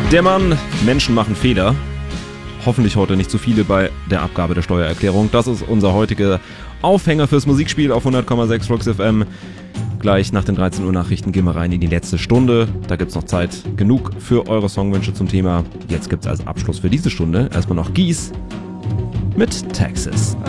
Der Mann, Menschen machen Fehler. Hoffentlich heute nicht zu viele bei der Abgabe der Steuererklärung. Das ist unser heutiger Aufhänger fürs Musikspiel auf 100,6 Rocks FM. Gleich nach den 13 Uhr Nachrichten gehen wir rein in die letzte Stunde. Da gibt es noch Zeit genug für eure Songwünsche zum Thema. Jetzt gibt es als Abschluss für diese Stunde erstmal noch Gies mit Texas.